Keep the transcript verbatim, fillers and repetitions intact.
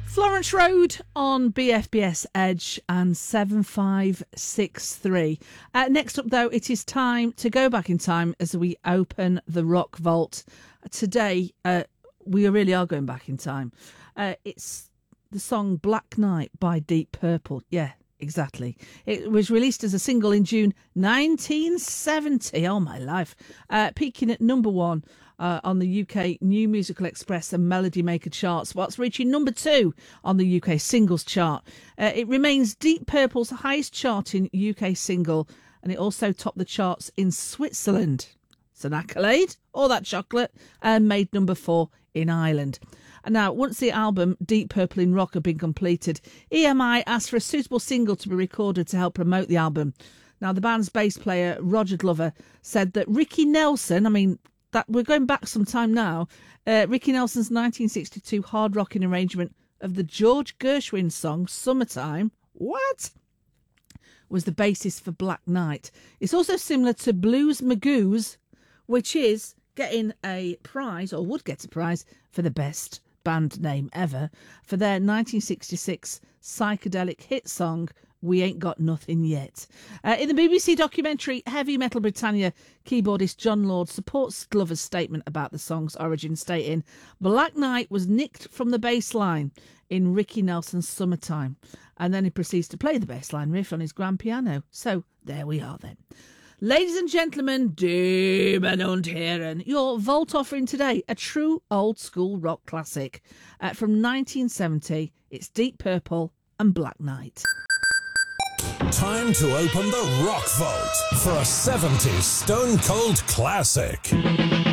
Florence Road on B F B S Edge and seven five six three. Uh, next up, though, it is time to go back in time as we open the Rock Vault. Today, uh, we really are going back in time. Uh, it's the song Black Knight by Deep Purple. Yeah, exactly. It was released as a single in June nineteen seventy. Oh, my life. Uh, peaking at number one uh, on the U K New Musical Express and Melody Maker charts, whilst reaching number two on the U K singles chart. Uh, it remains Deep Purple's highest charting U K single, and it also topped the charts in Switzerland. It's an accolade, all that chocolate, and made number four in Ireland. And now, once the album Deep Purple in Rock had been completed, E M I asked for a suitable single to be recorded to help promote the album. Now, the band's bass player, Roger Glover, said that Ricky Nelson, I mean, that we're going back some time now, uh, Ricky Nelson's nineteen sixty-two hard-rocking arrangement of the George Gershwin song Summertime, what? was the basis for Black Knight. It's also similar to Blues Magoos, which is getting a prize, or would get a prize, for the best band name ever, for their nineteen sixty-six psychedelic hit song, We Ain't Got Nothing Yet. Uh, in the B B C documentary Heavy Metal Britannia, keyboardist John Lord supports Glover's statement about the song's origin, stating, Black Knight was nicked from the bass line in Ricky Nelson's Summertime. And then he proceeds to play the bass line riff on his grand piano. So there we are then. Ladies and gentlemen, Demon und Herren, your vault offering today, a true old-school rock classic. Uh, from nineteen seventy, it's Deep Purple and Black Knight. Time to open the Rock Vault for a seventies Stone Cold classic.